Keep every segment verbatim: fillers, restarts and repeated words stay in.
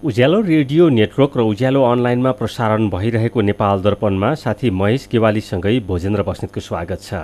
उज्यालो radio network र उज्यालो अनलाइनमा प्रसारण भइरहेको नेपाल दर्पणमा साथी महेश गेवालीसँगै भोजेन्द्र बस्नेतको स्वागत छ।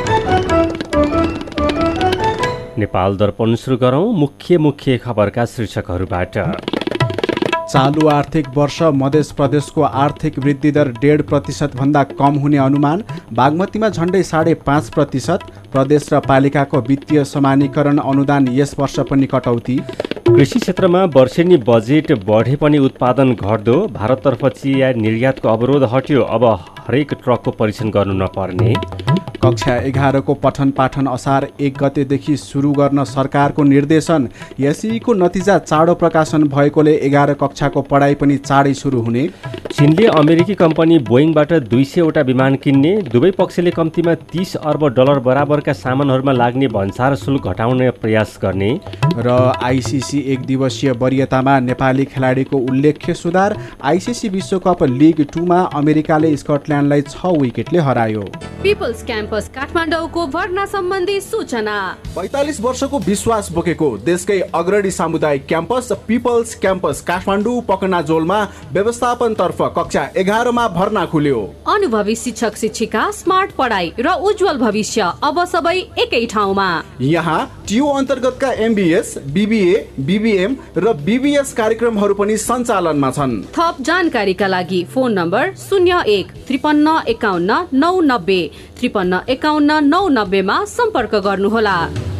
नेपाल दर्पण सुरु गरौँ मुख्य मुख्य खबरका शीर्षकहरूबाट। चालु आर्थिक वर्ष मध्य प्रदेशको आर्थिक वृद्धि दर डेढ प्रतिशत भन्दा कम हुने अनुमान। बागमतीमा झण्डै साढे पाँच प्रतिशत। प्रदेश र पालिकाको वित्तीय समानीकरण अनुदान यस वर्ष पनि कटौती। कृषि क्षेत्रमा वर्षेनी बजेट बढे पनि उत्पादन घट्दो। भारततर्फ चिया निर्यातको अवरोध हट्यो, अब हरेक ट्रकको परीक्षण गर्नु नपर्ने। कक्षा एघारको पठन पाठन असार एक गतेदेखि सुरु गर्न सरकारको निर्देशन। एसईको नतिजा चाँडो प्रकाशन भएकोले एघार कक्षाको पढाइ पनि चाँडै सुरु हुने। चीनले अमेरिकी कम्पनी बोइङबाट दुई सयवटा विमान किन्ने। दुवै पक्षले कम्तीमा तीस अर्ब डलर बराबरका सामानहरूमा लाग्ने भन्सार शुल्क घटाउने प्रयास गर्ने। र आइसिसी एक दिवसीय वरियतामा नेपाली खेलाडीको उल्लेख्य सुधार। आइसिसी विश्वकप लिग टूमा अमेरिकाले स्कटल्यान्डलाई छ विकेटले हरायो। पिपल्स क्याम्पस काठमाडौँको भर्ना सम्बन्धी सूचना। पैंतालीस वर्षको विश्वास बोकेको देशकै अग्रणी सामुदायिक क्याम्पस पिपल्स क्याम्पस काठमाडौँ पकनाजोलमा व्यवस्थापन तर्फ कक्षा एघारमा भर्ना खुल्यो। अनुभवी शिक्षक शिक्षिका, स्मार्ट पढाइ र उज्जवल भविष्य अब सबै एकै ठाउँमा। यहाँ टियु अन्तर्गतका एमबीएस, बीबीए, बीबीएम र बीबीएस कार्यक्रमहरू पनि सञ्चालनमा छन्। थप जानकारीका लागि फोन नम्बर शून्य एक त्रिपन्न एकाउन्न नौ नब्बे त्रिपन्न एकाउन्न नौ नब्बेमा सम्पर्क गर्नुहोला।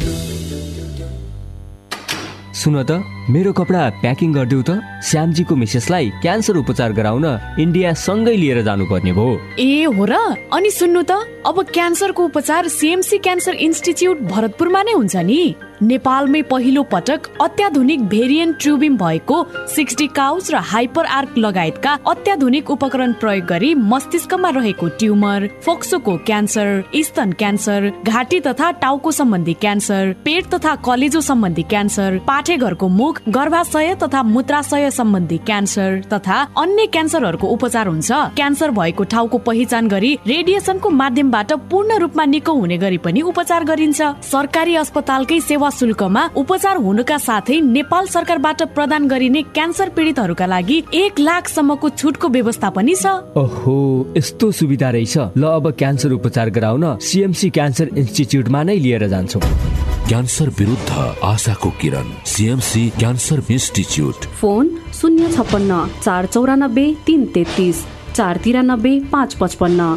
सुन त, मेरो कपडा प्याकिङ गरिदेऊ त। श्यामजीको मिसेसलाई क्यान्सर उपचार गराउन इन्डिया सँगै लिएर जानुपर्ने भयो। ए हो र? अनि सुन्नु त, अब क्यान्सरको उपचार सीएमसी क्यान्सर इन्स्टिच्युट भरतपुरमा नै हुन्छ नि। नेपालमै पहिलो पटक अत्याधुनिक भेरिएन्ट ट्युबिम भएको सिक्सटी काउच र हाइपर आर्क लगायतका अत्याधुनिक उपकरण प्रयोग गरी मस्तिष्कमा रहेको ट्युमर, फोक्सोको क्यान्सर, स्तन क्यान्सर, घाँटी तथा टाउको सम्बन्धी क्यान्सर, पेट तथा कलेजो सम्बन्धी क्यान्सर, पाठेघरको मुख, गर्भाशय तथा मूत्राशय सम्बन्धी क्यान्सर तथा अन्य क्यान्सरहरूको उपचार हुन्छ। क्यान्सर भएको ठाउँको पहिचान गरी रेडिएसनको माध्यमबाट पूर्ण रूपमा निको हुने गरी पनि उपचार गरिन्छ। सरकारी अस्पतालकै सेवा शुल्कमा उपचार हुनुका साथै नेपाल सरकारबाट प्रदान गरिने क्यान्सर पीडितहरूका लागि एक लाख सम्मको छुटको व्यवस्था पनि छ। ओहो, यस्तो सुविधा रहेछ। ल, अब क्यान्सर उपचार गराउन सीएमसी क्यान्सर इन्स्टिच्युटमा नै लिएर जान्छौ। क्यान्सर विरुद्ध आशाको किरण, सीएमसी क्यान्सर इन्स्टिच्युट। फोन शून्य छप्पन्न चार चौरानब्बे तीन तेत्तिस चार तिरानब्बे पाँच पचपन्न।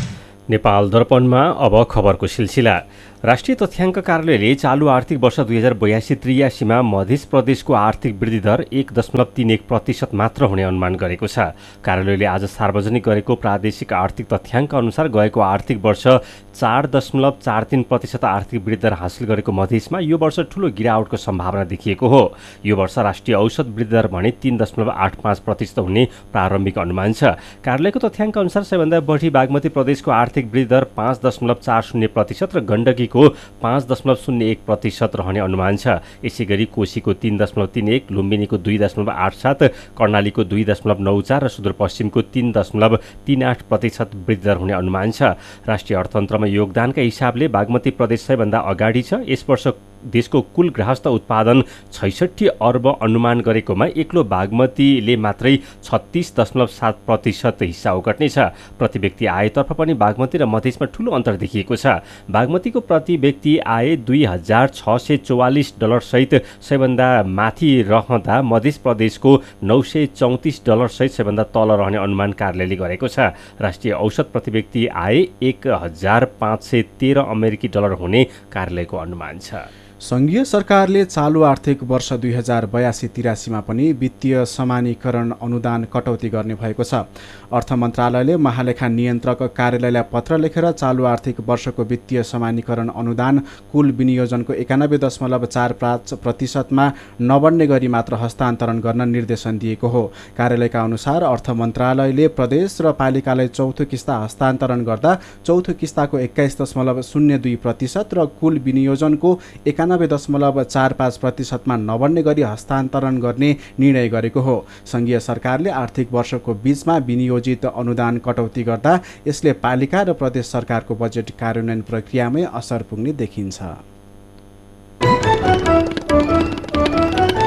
नेपाल दर्पणमा अब खबरको सिलसिला। राष्ट्रिय तथ्याङ्क कार्यालयले चालु आर्थिक वर्ष दुई हजार बयासी त्रियासीमा मध्य प्रदेशको आर्थिक वृद्धि दर एक दशमलव तीन एक प्रतिशत मात्र हुने अनुमान गरेको छ। कार्यालयले आज सार्वजनिक गरेको प्रादेशिक आर्थिक तथ्याङ्क अनुसार गएको आर्थिक वर्ष चार दशमलव चार तीन प्रतिशत आर्थिक वृद्धि दर हासिल गरेको मधेसमा यो वर्ष ठूलो गिरावटको सम्भावना देखिएको हो। यो वर्ष राष्ट्रिय औसत वृद्धि दर भने तीन दशमलव आठ पाँच प्रतिशत हुने प्रारम्भिक अनुमान छ। कार्यालयको तथ्याङ्क अनुसार सबैभन्दा बढी बागमती प्रदेशको आर्थिक वृद्धि दर पाँच दशमलव चार शून्य प्रतिशत र गण्डकी को पाँच दशमलव शून्य एक प्रतिशत रहने अनुमान छ। यसै गरी कोशीको तीन दशमलव तीन एक, लुम्बिनीको दुई दशमलव आठ सात, कर्णालीको दुई दशमलव नौ चार र सुदूरपश्चिमको तीन दशमलव तीन आठ प्रतिशत वृद्धि दर हुने अनुमान छ। राष्ट्रिय अर्थतन्त्रमा योगदानका हिसाबले बागमती प्रदेश सबैभन्दा अगाडि छ। यस वर्ष देशको कुल गृहस्थ उत्पादन छैसठी अर्ब अनुमान गरेकोमा एक्लो बागमतीले मात्रै छत्तीस दशमलव सात प्रतिशत हिस्सा ओगट्नेछ। प्रति व्यक्ति आयतर्फ पनि बागमती र मधेसमा ठूलो अन्तर देखिएको छ। बागमतीको प्रति व्यक्ति आय दुई हजार छ सय चौवालिस डलर सहित सबैभन्दा माथि रहँदा मध्य प्रदेशको नौ सय चौतिस डलर सहित सबैभन्दा तल रहने अनुमान कार्यालयले गरेको छ। राष्ट्रिय औसत प्रति व्यक्ति आय एक हजार पाँच सय तेह्र अमेरिकी डलर हुने कार्यालयको अनुमान छ। सङ्घीय सरकारले चालु आर्थिक वर्ष दुई हजार बयासी तिरासीमा पनि वित्तीय समानीकरण अनुदान कटौती गर्ने भएको छ। अर्थ मन्त्रालयले महालेखा नियन्त्रक कार्यालयलाई पत्र लेखेर चालु आर्थिक वर्षको वित्तीय समानीकरण अनुदान कुल विनियोजनको एकानब्बे दशमलव चार पाँच प्रतिशतमा नबढ्ने गरी मात्र हस्तान्तरण गर्न निर्देशन दिएको हो। कार्यालयका अनुसार अर्थ मन्त्रालयले प्रदेश र पालिकालाई चौथो किस्ता हस्तान्तरण गर्दा चौथो किस्ताको एक्काइस दशमलव शून्य दुई प्रतिशत र कुल विनियोजनको एकानब्बे दशमलव चार पाँच प्रतिशतमा नबढ्ने गरी हस्तान्तरण गर्ने निर्णय गरेको हो। सङ्घीय सरकारले आर्थिक वर्षको बीचमा विनियोजित अनुदान कटौती गर्दा यसले पालिका र प्रदेश सरकारको बजेट कार्यान्वयन प्रक्रियामै असर पुग्ने देखिन्छ।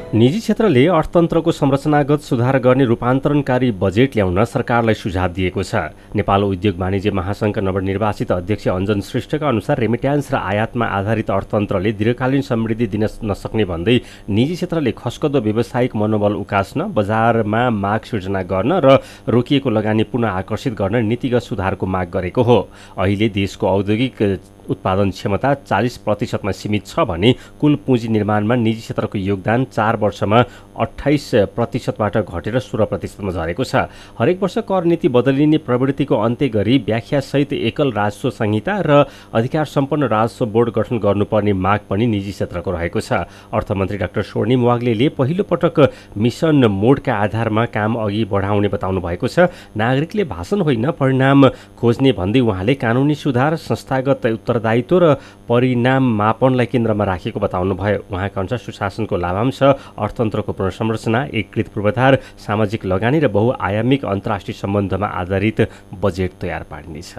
निजी क्षेत्रले अर्थतन्त्रको संरचनागत सुधार गर्ने रूपान्तरणकारी बजेट ल्याउन सरकारलाई सुझाव दिएको छ। नेपाल उद्योग वाणिज्य महासङ्घका नवनिर्वाचित अध्यक्ष अञ्जन श्रेष्ठका अनुसार रेमिट्यान्स र आयातमा आधारित अर्थतन्त्रले दीर्घकालीन समृद्धि दिन नसक्ने भन्दै निजी क्षेत्रले खस्कदो व्यावसायिक मनोबल उकास्न, बजारमा माग सिर्जना गर्न र रोकिएको लगानी पुनः आकर्षित गर्न नीतिगत सुधारको माग गरेको हो। अहिले देशको औद्योगिक उत्पादन क्षमता चालीस प्रतिशतमा सीमित छ भने कुल पुँजी निर्माणमा निजी क्षेत्रको योगदान चार वर्षमा अठाइस प्रतिशतबाट घटेर सोह्र प्रतिशतमा झरेको छ। हरेक वर्ष कर नीति बदलिने प्रवृत्तिको अन्त्य गरी व्याख्यासहित एकल राजस्व संहिता र अधिकार सम्पन्न राजस्व बोर्ड गठन गर्नुपर्ने माग पनि निजी क्षेत्रको रहेको छ। अर्थमन्त्री डाक्टर स्वर्णिम वाग्लेले पहिलो पटक मिसन मोडका आधारमा काम अघि बढाउने बताउनु भएको छ। नागरिकले भाषण होइन परिणाम खोज्ने भन्दै उहाँले कानुनी सुधार, संस्थागत उत्तरदायित्व र परिणाम मापनलाई केन्द्रमा राखेको बताउनुभयो। उहाँका अनुसार सुशासनको लाभांश, अर्थतन्त्रको पुनर्संरचना, एकीकृत पूर्वाधार, सामाजिक लगानी र बहुआयामिक अन्तर्राष्ट्रिय सम्बन्धमा आधारित बजेट तयार पारिनेछ।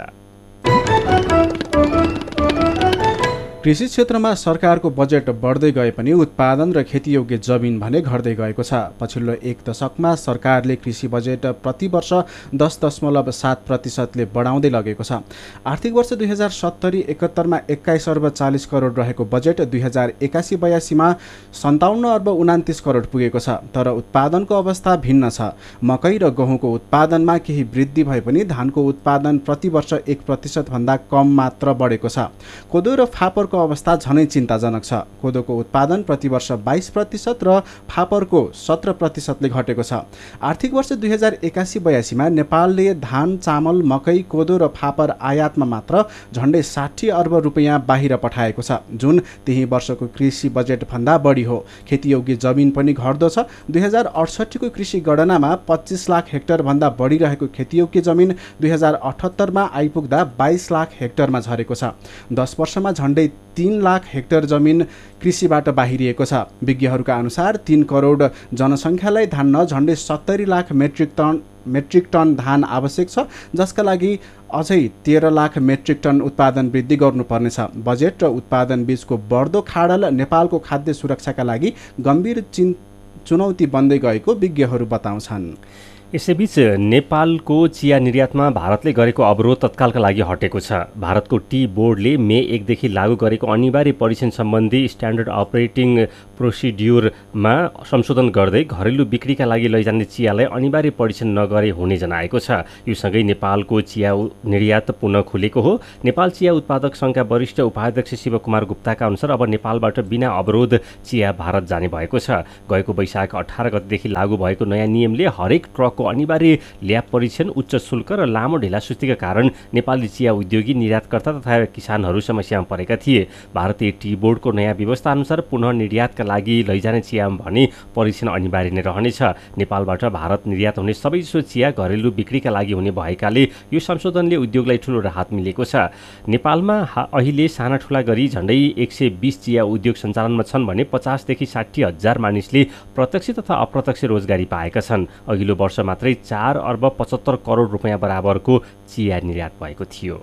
कृषि क्षेत्रमा सरकारको बजेट बढ्दै गए पनि उत्पादन र खेतीयोग्य जमिन भने घट्दै गएको छ। पछिल्लो एक दशकमा सरकारले कृषि बजेट प्रति वर्ष दस दशमलव सात प्रतिशतले बढाउँदै लगेको छ। आर्थिक वर्ष दुई हजार सत्तरी एकहत्तरमा एक्काइस अर्ब चालिस करोड रहेको बजेट दुई हजार एकासी बयासीमा सन्ताउन्न अर्ब उनातिस करोड पुगेको छ। तर उत्पादनको अवस्था भिन्न छ। मकै र गहुँको उत्पादनमा केही वृद्धि भए पनि धानको उत्पादन प्रति वर्ष एक प्रतिशतभन्दा कम मात्र बढेको छ। कोदो र फापर अवस्था झनै चिन्ताजनक छ। कोदोको उत्पादन प्रतिवर्ष बाइस प्रतिशत र फापरको सत्र प्रतिशतले घटेको छ। आर्थिक वर्ष दुई हजार एकासी बयासीमा नेपालले धान, चामल, मकै, कोदो र फापर आयातमा मात्र झन्डै साठी अर्ब रुपियाँ बाहिर पठाएको छ, जुन त्यही वर्षको कृषि बजेटभन्दा बढी हो। खेतीयोग्य जमिन पनि घट्दो छ। दुई हजार अडसट्ठीको कृषि गणनामा पच्चिस लाख हेक्टरभन्दा बढी रहेको खेतीयोग्य जमिन दुई हजार अठहत्तरमा आइपुग्दा बाइस लाख हेक्टरमा झरेको छ। दस वर्षमा झन्डै तीन लाख हेक्टर जमिन कृषिबाट बाहिरिएको छ। विज्ञहरूका अनुसार तीन करोड जनसङ्ख्यालाई धान्न झन्डै सत्तरी lakh metric ton metric ton धान आवश्यक छ, जसका लागि अझै तेह्र लाख मेट्रिक टन उत्पादन वृद्धि गर्नुपर्नेछ। बजेट र उत्पादन बीचको बढ्दो खाडल नेपालको खाद्य सुरक्षाका लागि गम्भीर चिन् चुनौती बन्दै गएको विज्ञहरू बताउँछन्। यसैबीच नेपालको चिया निर्यातमा भारतले गरेको अवरोध तत्कालका लागि हटेको छ। भारतको टी बोर्डले मे एकदेखि लागू गरेको अनिवार्य परीक्षण सम्बन्धी स्ट्यान्डर्ड अपरेटिङ प्रोसिड्युरमा संशोधन गर्दै घरेलु बिक्रीका लागि लैजाने चियालाई अनिवार्य परीक्षण नगरे हुने जनाएको छ। यो सँगै नेपालको चिया निर्यात पुनः खुलेको हो। नेपाल चिया उत्पादक सङ्घका वरिष्ठ उपाध्यक्ष शिवकुमार गुप्ताका अनुसार अब नेपालबाट बिना अवरोध चिया भारत जाने भएको छ। गएको वैशाख अठार गतेदेखि लागू भएको नयाँ नियमले हरेक ट्रक अनिवार्य ल्याब परीक्षण, उच्च शुल्क र लामो ढिलासुस्तीका कारण नेपाली चिया उद्योगी, निर्यातकर्ता तथा किसानहरू समस्यामा परेका थिए। भारतीय टी बोर्डको नयाँ व्यवस्था अनुसार पुनः निर्यातका लागि लैजाने चिया भने परीक्षण अनिवार्य नै रहनेछ। नेपालबाट भारत निर्यात हुने सबैजसो चिया घरेलु बिक्रीका लागि हुने भएकाले यो संशोधनले उद्योगलाई ठूलो राहत मिलेको छ। नेपालमा अहिले साना ठुला गरी झन्डै एक सय बिस चिया उद्योग सञ्चालनमा छन् भने पचासदेखि साठी हजार मानिसले प्रत्यक्ष तथा अप्रत्यक्ष रोजगारी पाएका छन्। अघिल्लो वर्ष मात्रै चार अर्ब पचहत्तर करोड रुपियाँ बराबरको चिया निर्यात भएको थियो।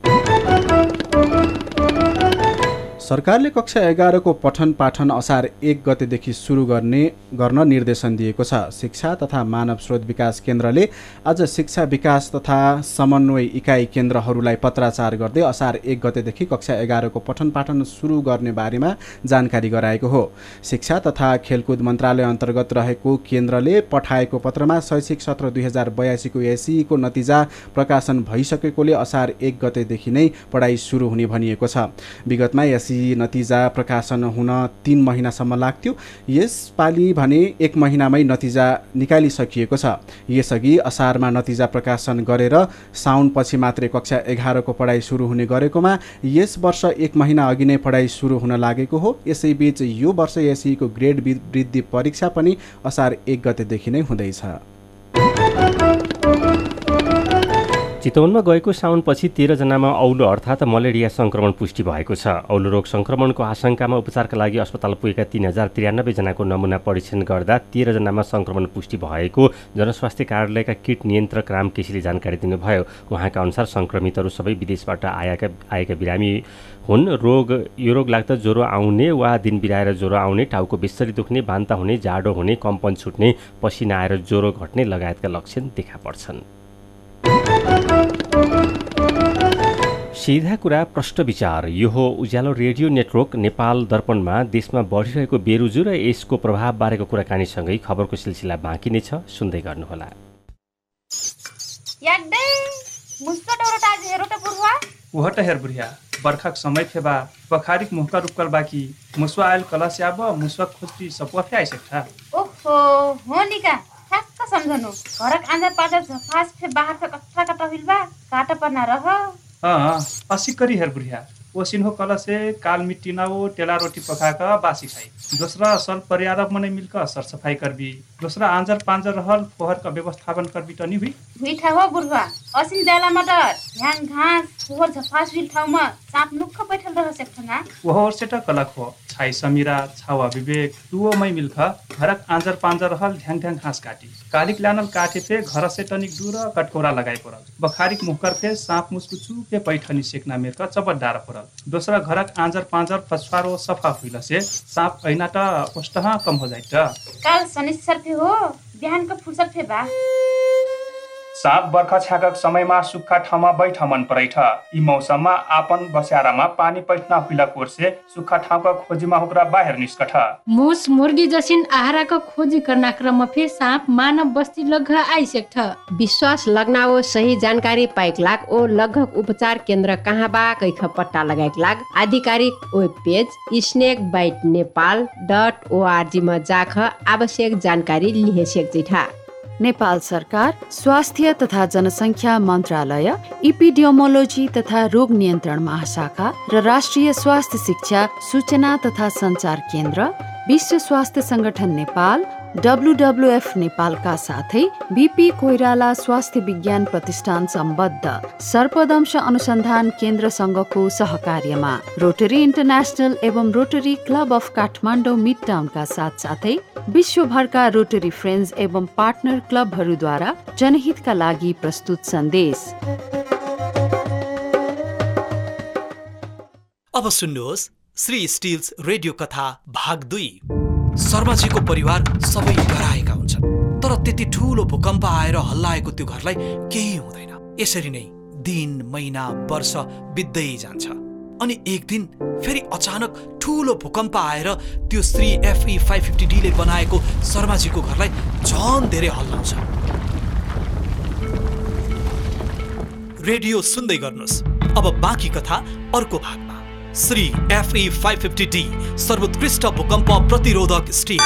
सरकारले कक्षा एघारको पठन पाठन असार एक गतेदेखि सुरु गर्ने गर्न निर्देशन दिएको छ। शिक्षा तथा मानव स्रोत विकास केन्द्रले आज शिक्षा विकास तथा समन्वय इकाइ केन्द्रहरूलाई पत्राचार गर्दै असार एक गतेदेखि कक्षा एघारको पठन पाठन सुरु गर्ने बारेमा जानकारी गराएको हो। शिक्षा तथा खेलकुद मन्त्रालय अन्तर्गत रहेको केन्द्रले पठाएको पत्रमा शैक्षिक सत्र दुई हजार बयासीको एसईको नतिजा प्रकाशन भइसकेकोले असार एक गतेदेखि नै पढाइ सुरु हुने भनिएको छ। विगतमा एसई नतिजा प्रकाशन हुन तीन महिनासम्म लाग्थ्यो। यसपालि भने एक महिनामै नतिजा निकालिसकिएको छ। यसअघि असारमा नतिजा प्रकाशन गरेर साउनपछि मात्रै कक्षा एघारको पढाइ सुरु हुने गरेकोमा यस वर्ष एक महिना अघि नै पढाइ सुरु हुन लागेको हो। यसैबीच यो वर्ष एसईको ग्रेड वृद्धि परीक्षा पनि असार एक गतेदेखि नै हुँदैछ। चितवनमा गएको साउनपछि तेह्रजनामा औलो अर्थात् मलेरिया सङ्क्रमण पुष्टि भएको छ। औलो रोग सङ्क्रमणको आशंकामा उपचारका लागि अस्पताल पुगेका तीन हजार त्रियानब्बे जनाको नमुना परीक्षण गर्दा तेह्रजनामा सङ्क्रमण पुष्टि भएको जनस्वास्थ्य कार्यालयका किट नियन्त्रक राम केसीले जानकारी दिनुभयो। उहाँका अनुसार सङ्क्रमितहरू सबै विदेशबाट आएका आएका बिरामी हुन्। रोग यो रोग लाग्दा ज्वरो आउने वा दिन बिराएर ज्वरो आउने, टाउको बेस्सरी दुख्ने, बान्ता हुने, जाडो हुने, कम्पन छुट्ने, पसिना आएर ज्वरो घट्ने लगायतका लक्षण देखा पर्छन्। सीधा कुरा प्रश्न विचार। यो हो उज्यालो रेडियो नेटवर्क नेपाल दर्पणमा देशमा बढिरहेको बेरोजु र यसको प्रभाव बारेको कुराकानीसँगै खबरको सिलसिला बाँकी नै छ, सुन्दै गर्नुहोला। उहट हेर बुढिया बर्खाक समय फेबा बखारिक मुहका रुक्कल बाकी मुसवा आयल कलश याब मुसवा खोजती सपुवा फे आइसक्था। ओहो हो निका ठ्याक्क सम्झनु घरक आन्जा पाजा झफास फे बाहर फ कट्टा कट्टा हिलबा काटा पर्ना रह। अँ असी करी हेर बुढिया ओसिन हो कलसे काल मिट्टी ना वो टेला रोटी पकाका बासी खाई। दूसरा सल परियारब मने मिलकर सरसफाई करबी। दूसरा आंजर पांजर रहल फोहर का व्यवस्थापन करबी त नि हुई हुई था हो बुढ़वा असिन देला मटर ध्यान घास फोहर झफास विल ठाउँमा साप नुक्ख बैठल रह सक्छना। वह और सेटा कलक हो छाई समीरा छावा विवेक दुओ मै मिलख घरक आंजर पांजर रहल ढ्याङ ढ्याङ घास काटी कालिक ल्यानल काटे पे घर से टनिक दूर कटकोरा लगाई परल। बखारिक मुहकर पे साप मुस्कुचु पे पैठनी सेकना मेरका चबट डारा परल। दूसरा घरक आंजर पांजर फसफारो सफा हुइला से साप ऐनाटा ओष्टहा कम हो जाइत। काल शनिश्चर पे हो बिहान को फुर्सद पे बा। साप बर्खा छ्याकक समयमा सुक्खा ठाउँमा बैठ मन परैठ। यी मौसममा आपन बस्यारामा पानी पैठना हुइला कोर्से सुक्खा ठाउँका खोजीमा हुक्रा बाहिर निस्कठ। मुस मुर्गी जसिन आहाराको खोजी गर्न क्रम फे साप मानव बस्ती लग्घ आइसक्छ। विश्वास लग्नाओ सही जानकारी पाइक लाग ओ लग्घक उपचार केन्द्र कहाँ बा कैख पट्टा लगाइक लाग आधिकारिक web page snake bite Nepal dot ORG मा जाख आवश्यक जानकारी लिहे सेक्जिठा। नेपाल सरकार स्वास्थ्य तथा जनसङ्ख्या मन्त्रालय इपिडियोमोलोजी तथा रोग नियन्त्रण महाशाखा र राष्ट्रिय स्वास्थ्य शिक्षा सूचना तथा सञ्चार केन्द्र विश्व स्वास्थ्य संगठन नेपाल डब्लुडब्लुएफ नेपालका साथै बीपी कोइराला स्वास्थ्य विज्ञान प्रतिष्ठान सम्बद्ध सर्पदंश अनुसन्धान केन्द्रसँगको सहकार्यमा रोटरी इन्टरनेसनल एवं rotary club of Kathmandu mid टाउनका साथसाथै विश्वभरका रोटरी फ्रेन्ड्स एवं पार्टनर क्लबहरूद्वारा जनहितका लागि प्रस्तुत सन्देश। अब सुन्नुहोस् श्री स्टिल्स रेडियो कथा भाग दुई। शर्माजीको परिवार सबै डराएका हुन्छन्, तर त्यति ठूलो भूकम्प आएर हल्लाएको त्यो घरलाई केही हुँदैन। यसरी नै दिन महिना वर्ष बित्दै जान्छ अनि एक दिन फेरि अचानक ठूलो भूकम्प आएर त्यो Shri FE five fifty D ले बनाएको शर्माजीको घरलाई झन धेरै हल्लाउँछ। रेडियो सुन्दै गर्नुहोस्। अब बाँकी कथा अर्को भागमा। Shri FE five fifty D सर्वोत्कृष्ट भूकम्प प्रतिरोधक स्टिल।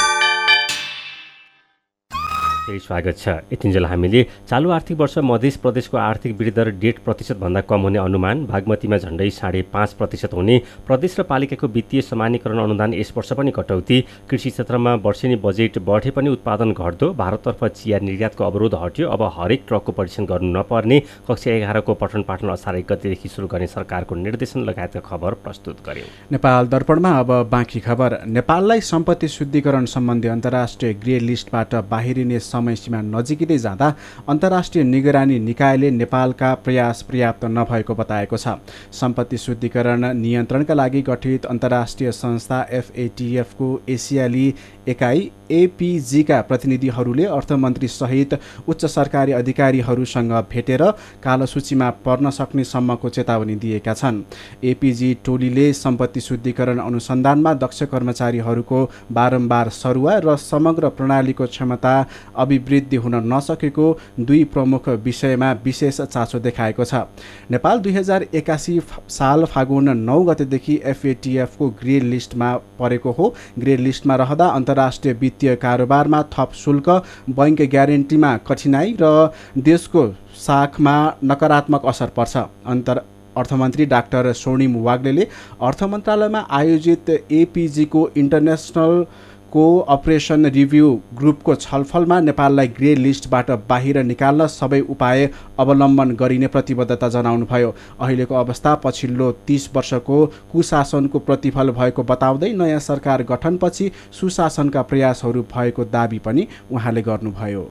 फेरि स्वागत छ। यतिन्जेल हामीले चालु आर्थिक वर्ष मध्य प्रदेशको आर्थिक वृद्धि दर डेढ प्रतिशतभन्दा कम हुने अनुमान, बागमतीमा झण्डै साढे पाँच प्रतिशत हुने, प्रदेश र पालिकाको वित्तीय समानीकरण अनुदान यस वर्ष पनि कटौती, कृषि क्षेत्रमा वर्षेनी बजेट बढे पनि उत्पादन घट्दो, भारततर्फ चिया निर्यातको अवरोध हट्यो, अब हरेक ट्रकको परीक्षण गर्नु नपर्ने, कक्षा एघारको पठन पाठन असार एक गतेदेखि सुरु गर्ने सरकारको निर्देशन लगायतका खबर प्रस्तुत गर्यो। नेपाल दर्पणमा अब बाँकी खबर। नेपाललाई सम्पत्ति शुद्धिकरण सम्बन्धी अन्तर्राष्ट्रिय ग्रे लिस्टबाट बाहिरिने समय सीमा नजिकै जाँदा अन्तर्राष्ट्रिय निगरानी निकायले नेपालका प्रयास पर्याप्त नभएको बताएको छ। सम्पत्ति शुद्धिकरण नियन्त्रणका लागि गठित अन्तर्राष्ट्रिय संस्था एफएटिएफको एसियाली एकाइ एपीजीका प्रतिनिधिहरूले अर्थमन्त्री सहित उच्च सरकारी अधिकारीहरूसँग भेटेर कालो सूचीमा पर्न सक्ने सम्मको चेतावनी दिएका छन्। एपीजी टोलीले सम्पत्ति शुद्धिकरण अनुसन्धानमा दक्ष कर्मचारीहरूको बारम्बार सरुवा र समग्र प्रणालीको क्षमता अभिवृद्धि हुन नसकेको दुई प्रमुख विषयमा विशेष चासो देखाएको छ। नेपाल दुई हजार एकासी साल फागुन नौ गतेदेखि एफएटिएफको ग्रे लिस्टमा परेको हो। ग्रे लिस्टमा रहँदा अन्तर्राष्ट्रिय वित्तीय कारोबारमा थप शुल्क, बैंक ग्यारेन्टीमा कठिनाई र देशको साखमा नकारात्मक असर पर्छ। अन्तर अर्थमन्त्री डाक्टर स्वर्णिम वाग्लेले अर्थ मन्त्रालयमा आयोजित एपीजीको इन्टरनेसनल को अपरेसन रिभ्यू ग्रुपको छलफलमा नेपाललाई ग्रे लिस्टबाट बाहिर निकाल्न सबै उपाय अवलम्बन गरिने प्रतिबद्धता जनाउनुभयो। अहिलेको अवस्था पछिल्लो तीस वर्षको कुशासनको प्रतिफल भएको बताउँदै नयाँ सरकार गठनपछि सुशासनका प्रयासहरू भएको दाबी पनि उहाँले गर्नुभयो।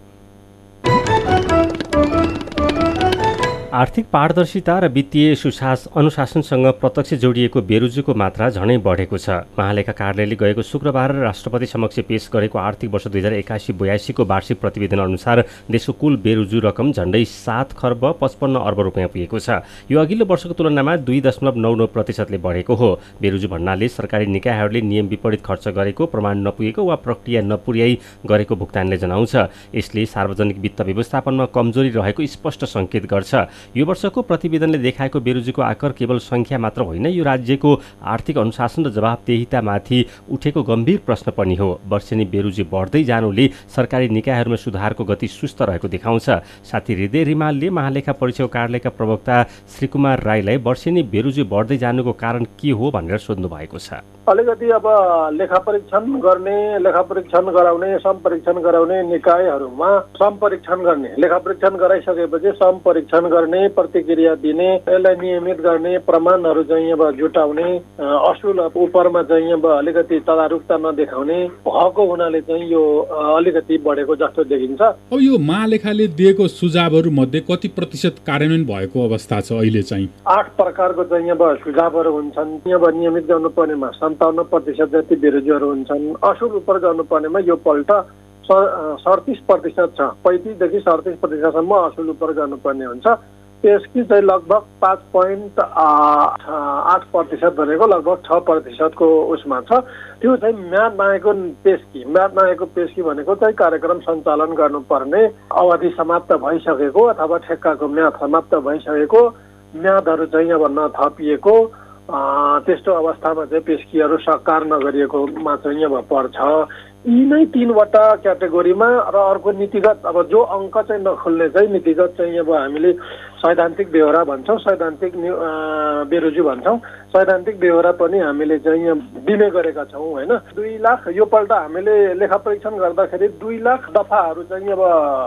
आर्थिक पारदर्शिता र वित्तीय सुशास अनुशासनसँग प्रत्यक्ष जोडिएको बेरोजगारीको मात्रा झनै बढेको छ। महालेखा कार्यालयले गएको शुक्रबार राष्ट्रपति समक्ष पेश गरेको आर्थिक वर्ष दुई हजार एकासी बयासीको वार्षिक प्रतिवेदन अनुसार देशको कुल बेरोजु रकम झन्डै सात खर्ब पचपन्न अर्ब रुपियाँ पुगेको छ। यो अघिल्लो वर्षको तुलनामा दुई दशमलव नौ नौ प्रतिशतले बढेको हो। बेरोजु भन्नाले सरकारी निकायहरूले नियम विपरीत खर्च गरेको, प्रमाण नपुगेको वा प्रक्रिया नपुर्याई गरेको भुक्तानले जनाउँछ। यसले सार्वजनिक वित्त व्यवस्थापनमा कमजोरी रहेको स्पष्ट सङ्केत गर्छ। यो वर्षको प्रतिवेदनले देखाएको बेरोजगारीको आकर केवल सङ्ख्या मात्र होइन, यो राज्यको आर्थिक अनुशासन र जवाबदेहितामाथि उठेको गम्भीर प्रश्न पनि हो। वर्षेनी बेरोजगारी बढ्दै जानुले सरकारी निकायहरूमा सुधारको गति सुस्त रहेको देखाउँछ। साथी हृदय रिमालले महालेखा परीक्षक कार्यालयका प्रवक्ता श्रीकुमार राईलाई वर्षेनी बेरोजगारी बढ्दै जानुको कारण के हो भनेर सोध्नु भएको छ। अलिकति अब लेखा परीक्षण गर्ने, लेखा परीक्षण गराउने, सम परीक्षण गराउने निकायहरूमा सम परीक्षण गर्ने, लेखा परीक्षण गराइसकेपछि सम परीक्षण गर्ने, प्रतिक्रिया दिने, यसलाई नियमित गर्ने, प्रमाणहरू चाहिँ अब जुटाउने, असुल उपरमा चाहिँ अब अलिकति तदारुकता नदेखाउने भएको हुनाले चाहिँ यो अलिकति बढेको जस्तो देखिन्छ। अब यो महालेखाले दिएको सुझावहरू मध्ये कति प्रतिशत कार्यान्वयन भएको अवस्था छ अहिले चाहिँ? आठ प्रकारको चाहिँ अब सुझावहरू हुन्छन्। अब नियमित गर्नुपर्नेमा सन्ताउन्न प्रतिशत जति बेरोजगार हुन्छन्। असुल उप गर्नुपर्नेमा यो पल्ट सडतिस प्रतिशत छ। पैँतिसदेखि सडतिस प्रतिशतसम्म असुल उप गर्नुपर्ने हुन्छ। त्यसकी चाहिँ लगभग पाँच पोइन्ट आठ प्रतिशत भनेको लगभग छ प्रतिशतको उसमा छ। त्यो चाहिँ म्याद नआएको पेस्की, म्याद नआएको पेस्की भनेको चाहिँ कार्यक्रम सञ्चालन गर्नुपर्ने अवधि समाप्त भइसकेको अथवा ठेक्काको म्याद समाप्त भइसकेको, म्यादहरू चाहिँ अब नथपिएको त्यस्तो अवस्थामा चाहिँ पेस्कीहरू साकार नगरिएकोमा चाहिँ अब पर्छ। यी नै तीनवटा क्याटेगोरीमा र अर्को नीतिगत, अब जो अङ्क चाहिँ नखुल्ने चाहिँ नीतिगत चाहिँ अब हामीले सैद्धान्तिक बेहोरा भन्छौँ, सैद्धान्तिक बेरोजु भन्छौँ। सैद्धान्तिक बेहोरा पनि हामीले चाहिँ बिमे गरेका छौँ होइन। दुई लाख यो पल्ट हामीले लेखा परीक्षण गर्दाखेरि दुई लाख दफाहरू चाहिँ अब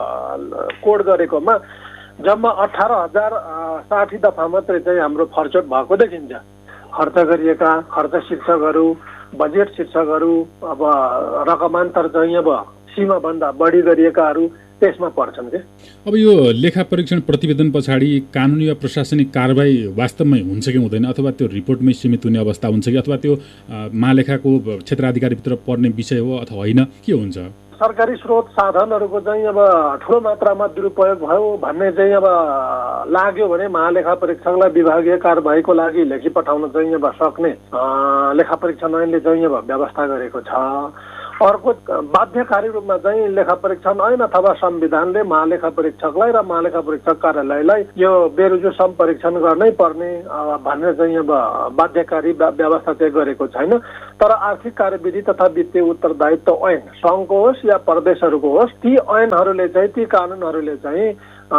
कोड गरेकोमा जम्मा अठार हजार साठी दफा मात्रै चाहिँ हाम्रो फर्चोट भएको देखिन्छ। खर्च गरिएका खर्च शीर्षकहरू, बजेट शीर्षकहरू, अब रकमान्तर चाहिँ अब सीमाभन्दा बढी गरिएकाहरू त्यसमा पर्छन् के। अब यो लेखा परीक्षण प्रतिवेदन पछाडि कानुनी वा प्रशासनिक कारबाही वास्तवमै हुन्छ कि हुँदैन, अथवा त्यो रिपोर्टमै सीमित हुने अवस्था हुन्छ कि, अथवा त्यो महालेखाको क्षेत्राधिकारभित्र पर्ने विषय हो अथवा होइन, के हुन्छ? सरकारी स्रोत साधनहरूको चाहिँ अब ठुलो मात्रामा दुरुपयोग भयो भन्ने चाहिँ अब लाग्यो भने महालेखा परीक्षकलाई विभागीय कारबाहीको लागि लेखी पठाउन चाहिँ अब सक्ने लेखा परीक्षण ऐनले चाहिँ अब व्यवस्था गरेको छ। अर्को बाध्यकारी रूपमा चाहिँ लेखा परीक्षण ऐन अथवा संविधानले महालेखा परीक्षकलाई र महालेखा परीक्षक कार्यालयलाई यो बेरोजु सम परीक्षण गर्नै पर्ने भन्ने चाहिँ अब बाध्यकारी व्यवस्था चाहिँ गरेको छैन। तर आर्थिक कार्यविधि तथा वित्तीय उत्तरदायित्व ऐन सङ्घको होस् या प्रदेशहरूको होस्, ती ऐनहरूले चाहिँ, ती कानुनहरूले चाहिँ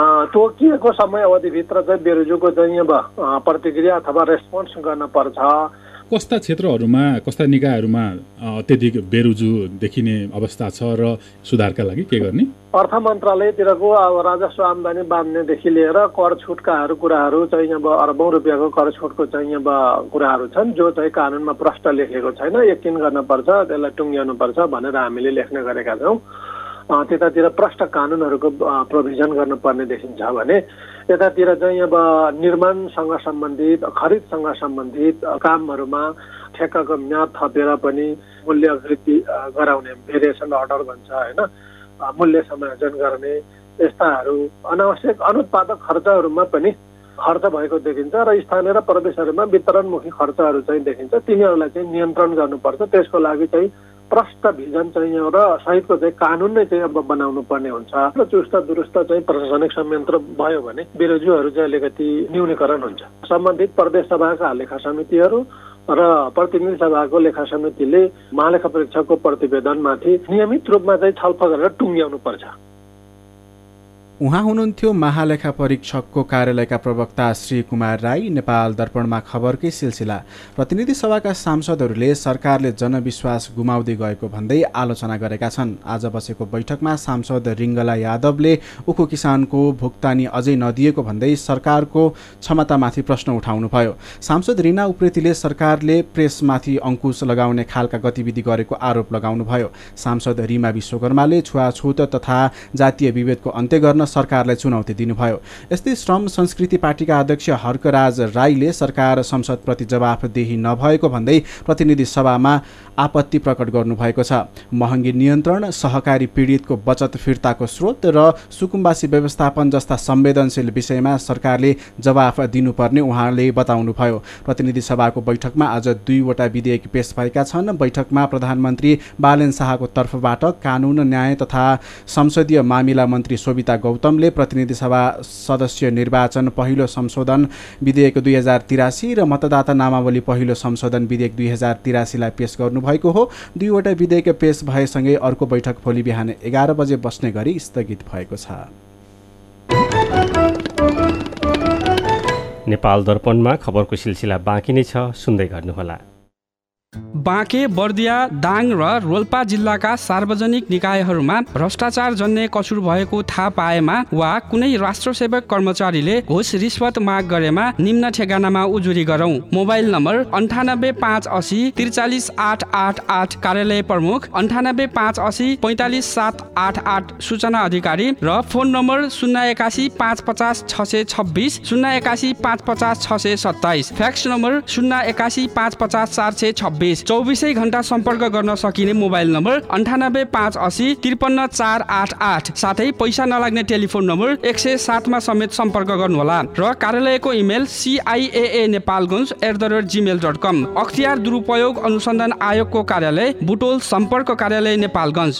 तोकिएको समय अवधिभित्र चाहिँ बेरोजुको चाहिँ अब प्रतिक्रिया अथवा रेस्पोन्स गर्न पर्छ। कस्ता क्षेत्रहरूमा, कस्ता निकायहरूमा अत्यधिक बेरोजु देखिने अवस्था छ र सुधारका लागि के गर्ने? अर्थ मन्त्रालयतिरको अब राजस्व आम्दानी बाँध्नेदेखि लिएर कर छुटकाहरू कुराहरू चाहिँ अब अरबौँ रुपियाँको कर छुटको चाहिँ अब कुराहरू छन्, जो चाहिँ कानुनमा प्रष्ट लेखेको छैन। यकिन गर्नुपर्छ, त्यसलाई टुङ्ग्याउनुपर्छ भनेर हामीले लेख्ने गरेका छौँ। त्यतातिर प्रष्ट कानुनहरूको प्रोभिजन गर्नुपर्ने देखिन्छ भने यतातिर चाहिँ अब निर्माणसँग सम्बन्धित, खरिदसँग सम्बन्धित कामहरूमा ठेक्काको म्याद थपेर पनि मूल्य वृद्धि गराउने, भेरिएसन अर्डर भन्छ होइन, मूल्य समायोजन गर्ने, यस्ताहरू अनावश्यक अनुत्पादक खर्चहरूमा पनि खर्च भएको देखिन्छ र स्थानीय र प्रदेशहरूमा वितरणमुखी खर्चहरू चाहिँ देखिन्छ। तिनीहरूलाई चाहिँ नियन्त्रण गर्नुपर्छ। त्यसको लागि चाहिँ प्रष्ट भिजन चाहिँ र सहितको चाहिँ कानुन नै चाहिँ अब बनाउनु पर्ने हुन्छ र चुस्त दुरुस्त चाहिँ प्रशासनिक संयन्त्र भयो भने बेरोजुहरू चाहिँ अलिकति न्यूनीकरण हुन्छ। सम्बन्धित प्रदेश सभाका लेखा समितिहरू र प्रतिनिधि सभाको लेखा समितिले महालेखा परीक्षकको प्रतिवेदनमाथि नियमित रूपमा चाहिँ छलफल गरेर टुङ्ग्याउनु पर्छ। उहाँ हुनुहुन्थ्यो महालेखा परीक्षकको कार्यालयका प्रवक्ता श्री कुमार राई। नेपाल दर्पणमा खबरकै सिलसिला। प्रतिनिधि सभाका सांसदहरूले सरकारले जनविश्वास गुमाउँदै गएको भन्दै आलोचना गरेका छन्। आज बसेको बैठकमा सांसद रिङ्गला यादवले उखु किसानको भुक्तानी अझै नदिएको भन्दै सरकारको क्षमतामाथि प्रश्न उठाउनुभयो। सांसद रिना उप्रेतीले सरकारले प्रेसमाथि अङ्कुश लगाउने खालका गतिविधि गरेको आरोप लगाउनुभयो। सांसद रिमा विश्वकर्माले छुवाछुत तथा जातीय विभेदको अन्त्य गर्न सरकारलाई चुनौती दिनुभयो। यस्तै श्रम संस्कृति पार्टीका अध्यक्ष हर्कराज राईले सरकार संसदप्रति जवाफदेही नभएको भन्दै प्रतिनिधि सभामा आपत्ति प्रकट गर्नुभएको छ। महँगी नियन्त्रण, सहकारी पीडितको बचत फिर्ताको स्रोत र सुकुम्बासी व्यवस्थापन जस्ता संवेदनशील विषयमा सरकारले जवाफ दिनुपर्ने उहाँले बताउनुभयो। प्रतिनिधि सभाको बैठकमा आज दुईवटा विधेयक पेश भएका छन्। बैठकमा प्रधानमन्त्री बालेन शाहको तर्फबाट कानुन, न्याय तथा संसदीय मामिला मन्त्री शोभिता गौतमले प्रतिनिधि सभा सदस्य निर्वाचन पहिलो संशोधन विधेयक दुई हजार तिरासी र मतदाता नामावली पहिलो संशोधन विधेयक दुई हजार तिरासीलाई पेश गर्नुभएको हो। दुईवटा विधेयक पेश भएसँगै अर्को बैठक भोलि बिहान एघार बजे बस्ने गरी स्थगित भएको छ। नेपाल दर्पणमा खबरको सिलसिला बाँकी नै छ, सुन्दै गर्नुहोला। बाँके, बर्दिया, दाङ र रोल्पा जिल्लाका सार्वजनिक निकायहरूमा भ्रष्टाचार जन्य कसुर भएको थाहा पाएमा वा कुनै राष्ट्रसेवक कर्मचारीले घुस रिश्वत माग गरेमा निम्न ठेगानामा उजुरी गरौँ। मोबाइल नम्बर अन्ठानब्बे पाँच असी त्रिचालिस आठ आठ आठ कार्यालय प्रमुख, अन्ठानब्बे पाँच असी पैँतालिस सात आठ आठ सूचना अधिकारी र फोन नम्बर शून्य एकासी पाँच पचास छ सय छब्बिस शून्य एकासी पाँच पचास छ सय सत्ताइस, फ्याक्स नम्बर शून्य एकासी पाँच पचास चार सय छब्बिस। चौबिसै घण्टा सम्पर्क गर्न सकिने मोबाइल नम्बर अन्ठानब्बे पाँच असी त्रिपन्न चार आठ आठ, साथै पैसा नलाग्ने टेलिफोन नम्बर एक सय सातमा समेत सम्पर्क गर्नुहोला। र कार्यालयको email सिआइएए Nepalgunj at the rate Gmail dot कम। अख्तियार दुरुपयोग अनुसन्धान आयोगको कार्यालय बुटोल सम्पर्क कार्यालय नेपालगञ्ज।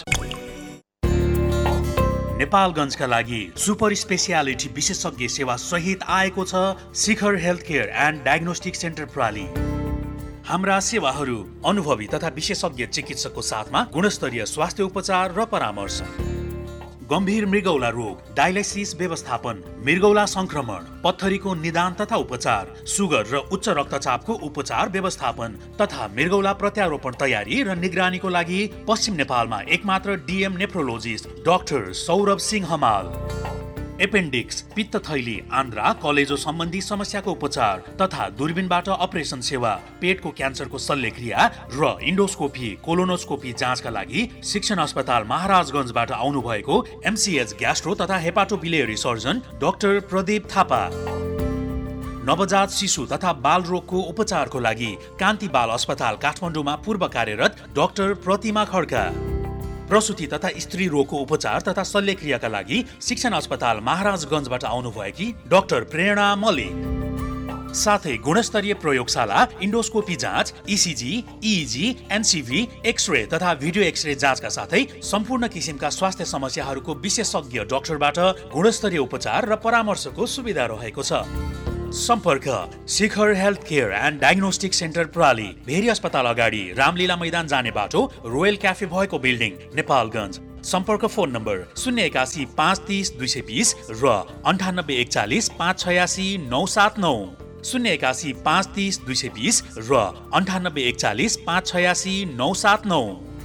नेपालगञ्जका लागि सुपर स्पेसियालिटी विशेषज्ञ सेवा सहित आएको छ शिखर health care and diagnostic centre प्राली। हाम्रा सेवाहरू अनुभवी तथा विशेषज्ञ चिकित्सकको साथमा गुणस्तरीय स्वास्थ्य उपचार र परामर्श। गम्भीर मृगौला रोग, डायलाइसिस व्यवस्थापन, मृगौला संक्रमण, पत्थरीको निदान तथा उपचार, सुगर र उच्च रक्तचापको उपचार व्यवस्थापन तथा मृगौला प्रत्यारोपण तयारी र निगरानीको लागि पश्चिम नेपालमा एकमात्र DM nephrologist doctor Saurabh Singh Hamal. Appendix, पित्त थैली, आन्द्रा, कलेजो सम्बन्धी समस्याको उपचार तथा दूरबीनबाट अपरेसन सेवा, पेटको क्यान्सरको शल्यक्रिया र इन्डोस्कोपी, कोलोनोस्कोपी जाँचका लागि शिक्षण अस्पताल महाराजगञ्जबाट आउनुभएको एमसीएच ग्यास्ट्रो तथा हेपाटोबिलियरी सर्जन डाक्टर प्रदीप थापा। नवजात शिशु तथा बाल रोगको उपचारको लागि कान्ति बाल अस्पताल काठमाडौँमा पूर्व कार्यरत डाक्टर प्रतिमा खड्का। प्रसुति तथा स्त्री रोगको उपचार तथा शल्यक्रियाका लागि शिक्षण अस्पताल महाराजगञ्जबाट आउनुभएकी डाक्टर प्रेरणा मल्लिक। साथै गुणस्तरीय प्रयोगशाला, इन्डोस्कोपी जाँच, इसिजी, इइजी, एनसिभी, एक्सरे तथा भिडियो एक्सरे जाँचका साथै सम्पूर्ण किसिमका स्वास्थ्य समस्याहरूको विशेषज्ञ डाक्टरबाट गुणस्तरीय उपचार र परामर्शको सुविधा रहेको छ। सम्पर्क शिखर health care and diagnostic centre प्राली, very अस्पताल अगाडि रामलीला मैदान जाने बाटो, रोयल क्याफे भएको बिल्डिङ, नेपालगञ्ज। सम्पर्क फोन नम्बर शून्य एकासी पाँच तिस दुई सय बिस र अन्ठानब्बे एकचालिस पाँच छयासी नौ सात नौ, शून्य एकासी पाँच तिस दुई सय बिस र अन्ठानब्बे एकचालिस पाँच छयासी नौ सात नौ।